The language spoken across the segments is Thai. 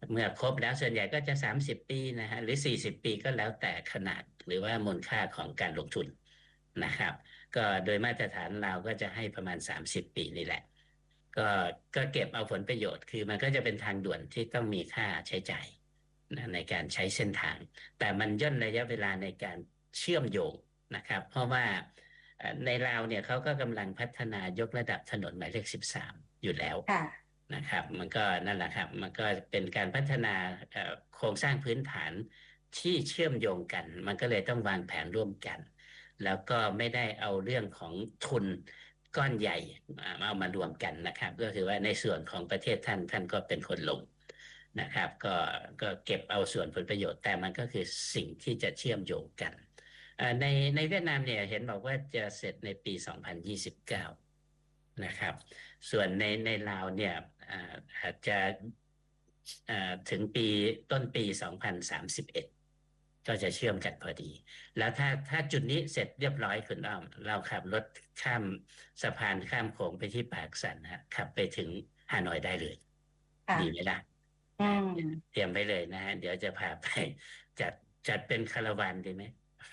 เมื่อครบแล้วส่วนใหญ่ก็จะ30 ปีนะฮะหรือ40 ปีก็แล้วแต่ขนาดหรือว่ามูลค่าของการลงทุนนะครับก็โดยมาตรฐานเราก็จะให้ประมาณ30 ปีนี่แหละก็ก็เก็บเอาผลประโยชน์คือมันก็จะเป็นทางด่วนที่ต้องมีค่าใช้จ่ายนะในการใช้เส้นทางแต่มันย่นระยะเวลาในการเชื่อมโยงนะครับเพราะว่าในลาวเนี่ยเขาก็กำลังพัฒนายกระดับถนนหมายเลข13อยู่แล้วค่ะนะครับมันก็นั่นแหละครับมันก็เป็นการพัฒนาโครงสร้างพื้นฐานที่เชื่อมโยงกันมันก็เลยต้องวางแผนร่วมกันแล้วก็ไม่ได้เอาเรื่องของทุนก้อนใหญ่เอามารวมกันนะครับก็คือว่าในส่วนของประเทศท่านก็เป็นคนลงนะครับก็เก็บเอาส่วนผลประโยชน์แต่มันก็คือสิ่งที่จะเชื่อมโยงกันในเวียดนามเนี่ยเห็นบอกว่าจะเสร็จในปี2029นะครับส่วนในลาวเนี่ยอาจจะถึงต้นปี2031ก็จะเชื่อมกันพอดีแล้วถ้าจุดนี้เสร็จเรียบร้อยคุณอ้อมเราขับรถข้ามสะพานข้ามโขงไปที่ปากสันนะขับไปถึงฮานอยได้เลยดีไหมค่ะล่ะอืนะมเตรียมไว้เลยนะฮะเดี๋ยวจะพาไปจัดจัดเป็นคาราวานดีไหม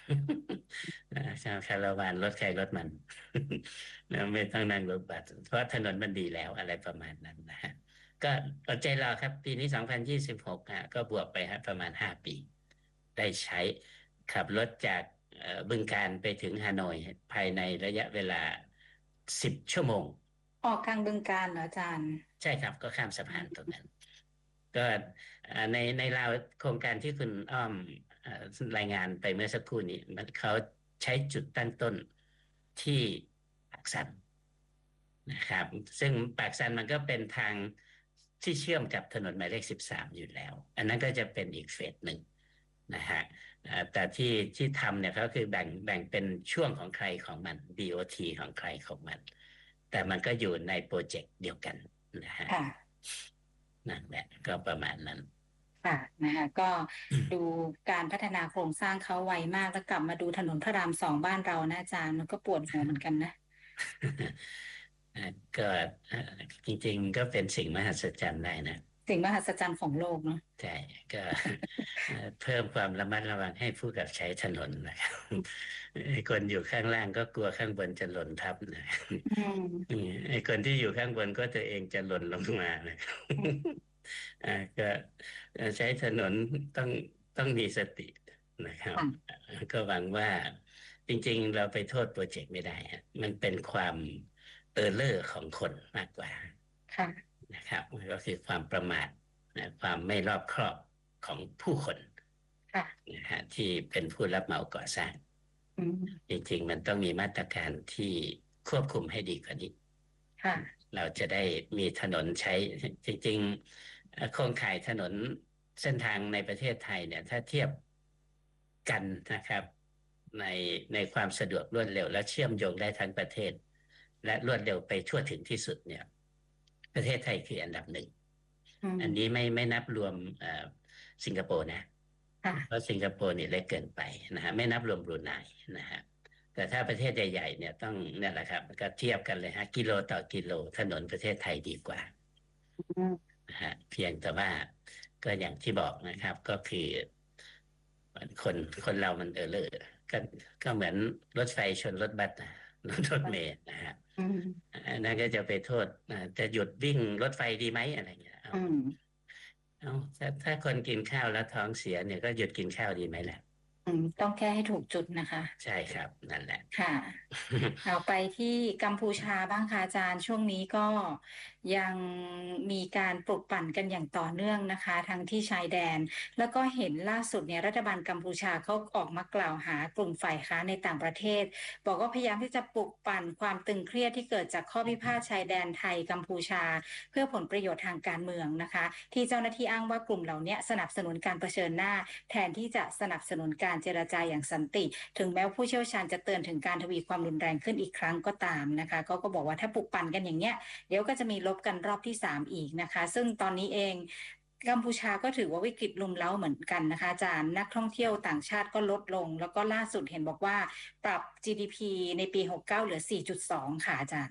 คาราวานรถใครรถมันแล้วไม่ต้องนั่งรถบัสเพราะถนนมันดีแล้วอะไรประมาณนั้นนะฮะก็อดใจรอครับปีนี้2026ฮะก็บวกไปฮะประมาณ5 ปีได้ใช้ขับรถจากบึงกาฬไปถึงฮานอยภายในระยะเวลา10 ชั่วโมงออกกลางบึงกาฬเหรออาจารย์ใช่ครับก็ข้ามสะพานตรงนั้น ก็ในลาวโครงการที่คุณอ้อมรายงานไปเมื่อสักครู่นี้มันเขาใช้จุดตั้งต้นที่ปากสันนะครับซึ่งปากสันมันก็เป็นทางที่เชื่อมกับถนนหมายเลข13อยู่แล้วอันนั้นก็จะเป็นอีกเฟสหนึ่งนะฮะแต่ที่ทำเนี่ยก็คือแบ่งเป็นช่วงของใครของมัน BOT ของใครของมันแต่มันก็อยู่ในโปรเจกต์เดียวกันนะฮะค่ะนั่นแหละก็ประมาณนั้นค่ะนะคะก็ดูการพัฒนาโครงสร้างเขาไวมากแล้วกลับมาดูถนนพระราม2บ้านเรานะอาจารย์มันก็ปวดหัวเหมือนกันนะอ่ะก็จริงๆก็เป็นสิ่งมหัศจรรย์ได้นะสิ่งมหัศจรรย์ของโลกเนาะใช่ก็เพิ่มความระมัดระวังให้ผู้กับใช้ถนนนะครับไอ้คนอยู่ข้างล่างก็กลัวข้างบนจะหล่นทับนะอืมไอ้คนที่อยู่ข้างบนก็ตัวเองจะหล่นลงมานะครับก็ใช้ถนนต้องต้องมีสตินะครับค่ะก็หวังว่าจริงๆเราไปโทษโปรเจกต์ไม่ได้ฮะมันเป็นความเลอร์ของคนมากกว่าค่ะนะครับก็คือความประมาทนะความไม่รอบคอบของผู้คนค่ะนะฮะที่เป็นผู้รับเหมาก่อสร้างอืมจริงๆมันต้องมีมาตรการที่ควบคุมให้ดีกว่านี้ค่ะเราจะได้มีถนนใช้จริงๆโครงข่ายถนนเส้นทางในประเทศไทยเนี่ยถ้าเทียบกันนะครับในในความสะดวกรวดเร็วและเชื่อมโยงได้ทั้งประเทศและรวดเร็วไปทั่วถึงที่สุดเนี่ยประเทศไทยคืออันดับหนึ่งอืมอันนี้ไม่นับรวมสิงคโปร์นะเพค่ะราะสิงคโปร์เนี่ยเล็กเกินไปนะฮะไม่นับรวมบรูไนนะฮะแต่ถ้าประเทศใหญ่ๆเนี่ยต้องเนี่ยแหละครับก็เทียบกันเลยฮะกิโลต่อกิโลถนนประเทศไทยดีกว่าอืมนะฮะเพียงแต่ว่าก็อย่างที่บอกนะครับก็คือคนคนเรามันเลอก็ก็เหมือนรถไฟชนรถบัสนะรถเมล์นะฮะอืมอันนั้นก็จะไปโทษจะหยุดวิ่งรถไฟดีไหมอะไรเงี้ยเอาอืมเอาถ้าคนกินข้าวแล้วท้องเสียเนี่ยก็หยุดกินข้าวดีไหมล่ะต้องแก้ให้ถูกจุดนะคะใช่ครับนั่นแหละค่ะเอาไปที่กัมพูชาบ้างค่ะอาจารย์ช่วงนี้ก็ยังมีการปลุกปั่นกันอย่างต่อเนื่องนะคะทั้งที่ชายแดนแล้วก็เห็นล่าสุดเนี่ยรัฐบาลกัมพูชาเขาออกมากล่าวหากลุ่มฝ่ายค้านในต่างประเทศบอกว่าพยายามที่จะปลุกปั่นความตึงเครียดที่เกิดจากข้อพิพาทชายแดนไทยกัมพูชาเพื่อผลประโยชน์ทางการเมืองนะคะที่เจ้าหน้าที่อ้างว่ากลุ่มเหล่านี้สนับสนุนการเผชิญหน้าแทนที่จะสนับสนุนการเจรจาอย่างสันติ ถึงแม้ผู้เชี่ยวชาญจะเตือนถึงการทวีความรุนแรงขึ้นอีกครั้งก็ตามนะคะก็บอกว่าถ้าปลุกปั่นกันอย่างเงี้ยเดี๋ยวก็จะมีลบกันรอบที่3อีกนะคะซึ่งตอนนี้เองกัมพูชาก็ถือว่าวิกฤตรุมเร้าเหมือนกันนะคะอาจารย์นักท่องเที่ยวต่างชาติก็ลดลงแล้วก็ล่าสุดเห็นบอกว่าปรับ GDP ในปี69เหลือ4.2ค่ะอาจารย์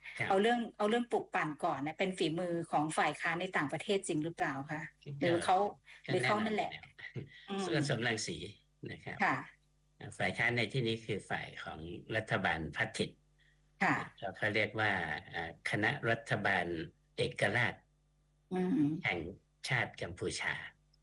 ครับเอาเรื่องปลุกปั่นก่อนนะเป็นฝีมือของฝ่ายค้านในต่างประเทศจริงหรือเปล่าคะหรืก็อเขาหก็รือแน่นอนเขานั่นแหละอยู่แล้วอืมส่วนสมรังสีนะครับค่ะฝ่ายค้านในที่นี้คือฝ่ายของรัฐบาลพรรคถิ่นค่ะเขาเรียกว่าคณะรัฐบาลเอกราชอืมแห่งชาติกัมพูชา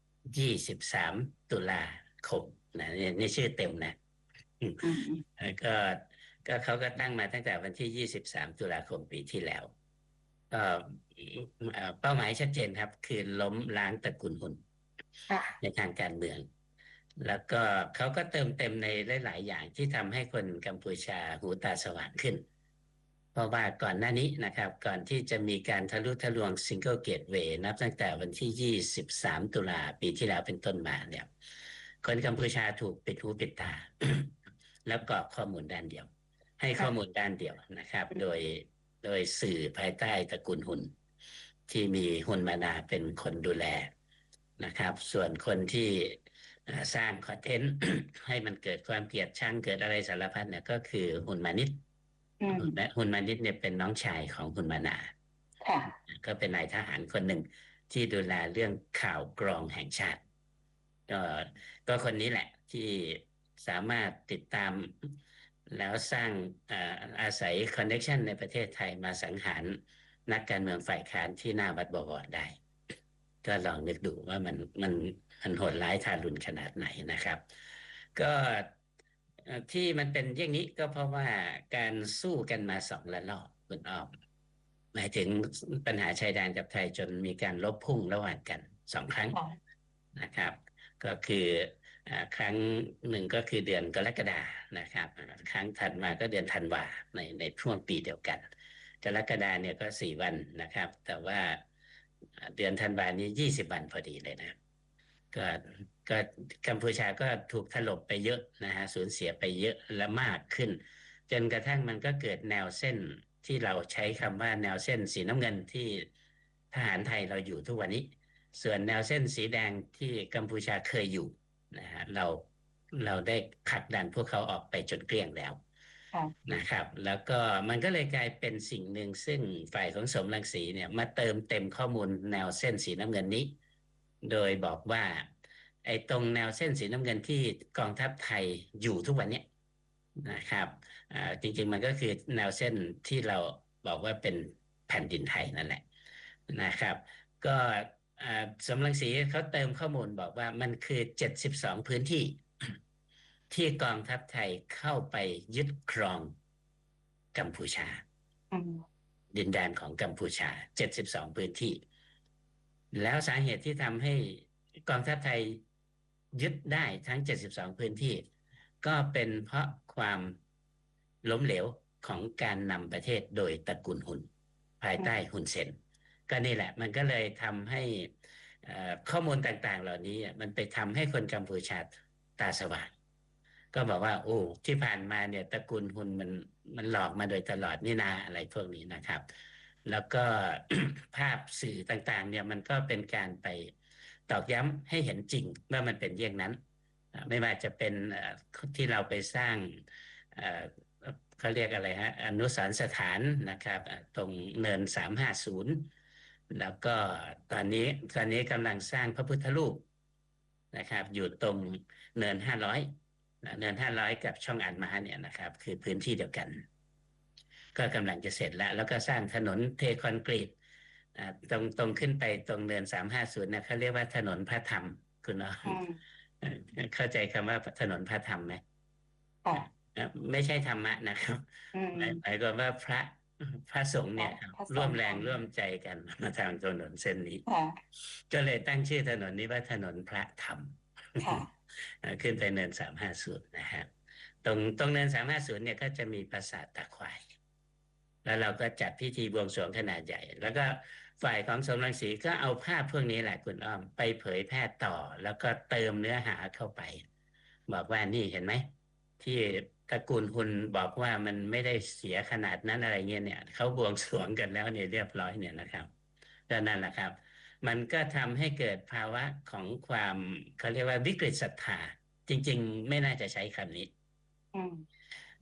23ตุลาคมนะนี่ชื่อเต็มนะอืมอืมอืมแล้วก็เขาก็ตั้งมาตั้งแต่วันที่23ตุลาคมปีที่แล้วก็เป้าหมายชัดเจนครับคือล้มล้างตระกูลหุนในค่ะทางการเมืองแล้วก็เขาก็เติมเต็มในหลายๆอย่างที่ทำให้คนกัมพูชาหูตาสว่างขึ้นเพราะว่าก่อนหน้านี้นะครับก่อนที่จะมีการทะลุทะลวงซิงเกิลเกตเวย์นับตั้งแต่วันที่23ตุลาปีที่แล้วเป็นต้นมาเนี่ยคนกัมพูชาถูกปิดหูปิดตาแล้วก็ข้อมูลด้านเดียวให้ข้อมูลค่ะด้านเดียวนะครับโดยสื่อภายใต้ตระกูลหุนที่มีหุนมานาเป็นคนดูแลนะครับส่วนคนที่สร้างคอนเทนต์ให้มันเกิดความเกลียดชังเกิดอะไรสารพัดเนี่ยก็คือหุนมานิดอืมและหุนมานิดเนี่ยเป็นน้องชายของหุนมานาค่ะก็เป็นนายทหารคนหนึ่งที่ดูแลเรื่องข่าวกรองแห่งชาติก็ก็คนนี้แหละที่สามารถติดตามแล้วสร้างอาศัยคอนเนคชันในประเทศไทยมาสังหารนักการเมืองฝ่ายค้านที่หน้าวัดบวรได้ก็ลองนึกดูว่ามันโหดร้ายทารุณขนาดไหนนะครับก็ที่มันเป็นอย่างนี้ก็เพราะว่าการสู้กันมา2 ระลอกคุณอ้อมหมายถึงปัญหาชายแดนกับไทยจนมีการลบพุ่งระหว่างกัน2 ครั้งค่ะนะครับก็คือครั้งหนึ่งก็คือเดือนกรกฎานะครับครั้งถัดมาก็เดือนธันวาในช่วงปีเดียวกันกรกฎาเนี่ยก็4 วันนะครับแต่ว่าเดือนธันวานี้20 วันพอดีเลยนะก็ก็กัมพูชาก็ถูกถล่มไปเยอะนะฮะสูญเสียไปเยอะและมากขึ้นจนกระทั่งมันก็เกิดแนวเส้นที่เราใช้คำว่าแนวเส้นสีน้ำเงินที่ทหารไทยเราอยู่ทุกวันนี้ส่วนแนวเส้นสีแดงที่กัมพูชาเคยอยู่นะฮะเราได้ผลักดันพวกเขาออกไปจนเกลี้ยงแล้วค่ะนะครับแล้วก็มันก็เลยกลายเป็นสิ่งหนึ่งซึ่งฝ่ายของสมรังสีเนี่ยมาเติมเต็มข้อมูลแนวเส้นสีน้ำเงินนี้โดยบอกว่าไอ้ตรงแนวเส้นสีน้ำเงินที่กองทัพไทยอยู่ทุกวันนี้นะครับจริงๆมันก็คือแนวเส้นที่เราบอกว่าเป็นแผ่นดินไทยนั่นแหละนะครับก็สมรังสีเขาเติมข้อมูลบอกว่ามันคือ72พื้นที่ที่กองทัพไทยเข้าไปยึดครองกัมพูชาอืมดินแดนของกัมพูชา72พื้นที่แล้วสาเหตุที่ทำให้กองทัพไทยยึดได้ทั้ง72พื้นที่ก็เป็นเพราะความล้มเหลวของการนำประเทศโดยตระกูลหุนภายใต้ฮุนเซนก็นี่แหละมันก็เลยทำให้ข้อมูลต่างๆเหล่านี้มันไปทำให้คนกัมพูชาตาสว่างก็บอกว่าโอ้ที่ผ่านมาเนี่ยตระกูลฮุนมันหลอกมาโดยตลอดนี่นาอะไรพวกนี้นะครับแล้วก็ ภาพสื่อต่างๆเนี่ยมันก็เป็นการไปตอกย้ำให้เห็นจริงว่ามันเป็นเยี่ยงนั้นไม่ว่าจะเป็นที่เราไปสร้างเขาเรียกอะไรฮะอนุสรณ์สถานนะครับตรงเนิน350แล้วก็ตอนนี้กำลังสร้างพระพุทธรูปนะครับอยู่ตรงเนิน500เนิน500กับช่องอันม้าเนี่ยนะครับคือพื้นที่เดียวกันก็กำลังจะเสร็จแล้วก็สร้างถนนเทคอนกรีตตรงขึ้นไปตรงเนิน350นะเขาเรียกว่าถนนพระธรรมคุณน้องอืมเข้าใจคำว่าถนนพระธรรมไหมค่ะไม่ใช่ธรรมะนะครับอืมหมายความว่าพระสงฆ์เนี่ยพระสร่วมงฆ์ทแรงร่วมใจกันมาทางถนนเส้นนี้ำค่ะก็เลยตั้งชื่อถนนนี้ว่าถนนพระธรรมค่ะขึ้นไปเนิน350นะฮะตรงเนิน350เนี่ยก็จะมีปราสาทตาควายแล้วเราก็จัดพิธีบวงสรวงขนาดใหญ่แล้วก็ฝ่ายของสมรังสีก็เอาภาพพวกนี้แหละคุณอ้อมไปเผยแพร่ต่อแล้วก็เติมเนื้อหาเข้าไปบอกว่านี่เห็นไหมที่ตระกูลหุนบอกว่ามันไม่ได้เสียขนาดนั้นอะไรเงี้ยเนี่ยเขาบวงสรวงกันแล้วเนี่ยเรียบร้อยเนี่ยนะครับก็นั่นแหละครับมันก็ทำให้เกิดภาวะของความเขาเรียกว่าวิกฤตศรัทธาจริงๆไม่น่าจะใช้คำนี้อืม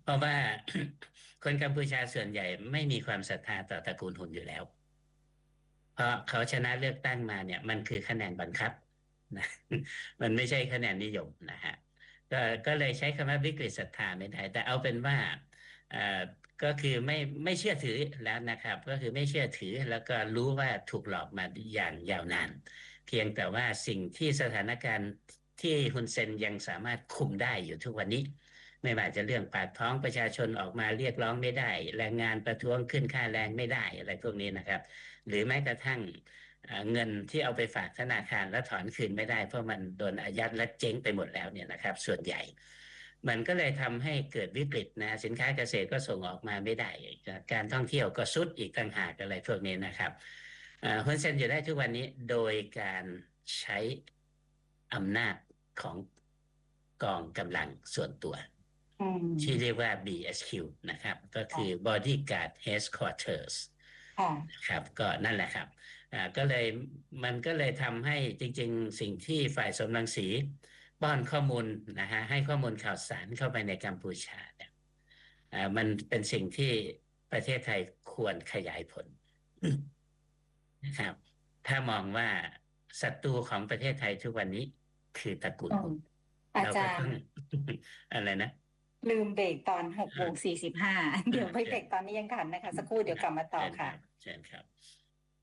เพราะว่า คนกัมพูชาส่วนใหญ่ไม่มีความศรัทธาต่อตระกูลหุนอยู่แล้ว เพราะเขาชนะเลือกตั้งมาเนี่ยมันคือคะแนนบังคับนะ มันไม่ใช่คะแนนนิยมนะฮะก็ก็เลยใช้คำว่าวิกฤตศรัทธาไม่ได้แต่เอาเป็นว่าเอ่อก็คือไม่เชื่อถือแล้วนะครับก็คือไม่เชื่อถือแล้วก็รู้ว่าถูกหลอกมาอย่างยาวนานเพียงแต่ว่าสิ่งที่สถานการณ์ที่ฮุนเซนยังสามารถคุมได้อยู่ทุกวันนี้ไม่ว่าจะเรื่องปากท้องประชาชนออกมาเรียกร้องไม่ได้แรงงานประท้วงขึ้นค่าแรงไม่ได้อะไรพวกนี้นะครับ หรือแม้กระทั่งเงินที่เอาไปฝากธนาคารแล้วถอนคืนไม่ได้เพราะมันโดนอายัดและเจ๊งไปหมดแล้วเนี่ยนะครับส่วนใหญ่มันก็เลยทำให้เกิดวิกฤตนะสินค้าเกษตรก็ส่งออกมาไม่ได้การท่องเที่ยวก็สุดอีกต่างหากอะไรพวกนี้นะครับฮุนเซนอยู่ได้ทุกวันนี้โดยการใช้อำนาจของกองกำลังส่วนตัวอืมที่เรียกว่า BSQ นะครับก็คือค่ะ Bodyguard Headquarters ค่ะครับก็นั่นแหละครับก็เลยมันก็เลยทำให้จริงๆสิ่งที่ฝ่ายสมรังสีป้อนข้อมูลนะฮะให้ข้อมูลข่าวสารเข้าไปในกัมพูชาเนี่ยมันเป็นสิ่งที่ประเทศไทยควรขยายผลนะครับถ้ามองว่าศัตรูของประเทศไทยทุกวันนี้คือตระกูลอืมหุนอาเราก็ต้องจารย์อะไรนะลืมเบรกตอน6:45เดี๋ยวไปเชิญเบรกตอนนี้ยังทันนะคะสักครู่เดี๋ยวกลับมาต่อค่ะเชิญครับเชิญครับ